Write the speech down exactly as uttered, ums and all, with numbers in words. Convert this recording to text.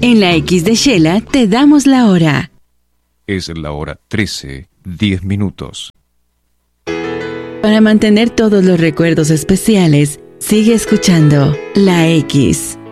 En la X de Shela te damos la hora. Es la hora trece, diez minutos. Para mantener todos los recuerdos especiales, sigue escuchando La X.